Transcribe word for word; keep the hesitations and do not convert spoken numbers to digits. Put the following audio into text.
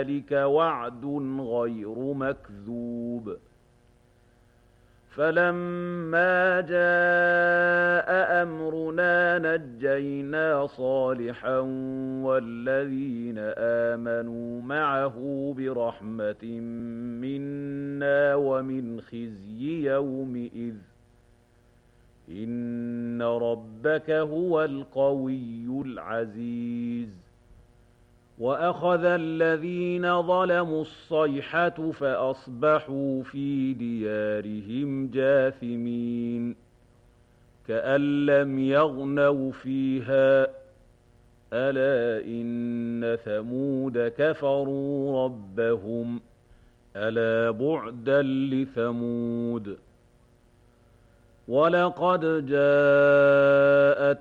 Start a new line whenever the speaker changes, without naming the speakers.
ذلك وعد غير مكذوب فلما جاء أمرنا نجينا صالحا والذين آمنوا معه برحمة منا ومن خزي يومئذ إن ربك هو القوي العزيز وأخذ الذين ظلموا الصيحة فأصبحوا في ديارهم جاثمين كأن لم يغنوا فيها ألا إن ثمود كفروا ربهم ألا بعدا لثمود ولقد جاءت